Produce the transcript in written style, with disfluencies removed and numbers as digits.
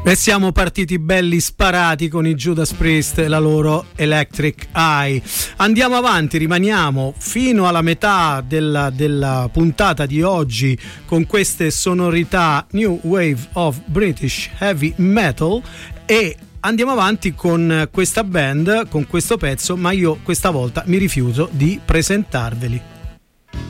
E siamo partiti belli sparati con i Judas Priest e la loro Electric Eye. Andiamo avanti, rimaniamo fino alla metà della puntata di oggi con queste sonorità New Wave of British Heavy Metal e andiamo avanti con questa band, con questo pezzo, ma io questa volta mi rifiuto di presentarveli.